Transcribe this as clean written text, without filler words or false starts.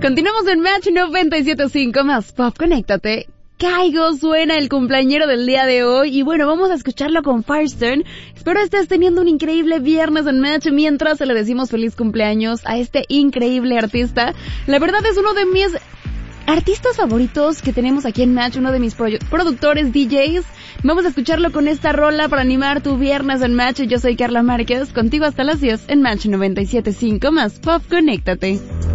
Continuamos en Match 97.5 más Pop, conéctate. Caigo suena el cumpleañero del día de hoy y bueno, vamos a escucharlo con Firestone. Espero estés teniendo un increíble viernes en Match mientras le decimos feliz cumpleaños a este increíble artista. La verdad es uno de mis artistas favoritos que tenemos aquí en Match, uno de mis productores, DJs. Vamos a escucharlo con esta rola para animar tu viernes en Match. Yo soy Carla Márquez, contigo hasta las 10 en Match 97.5 más Pop, conéctate.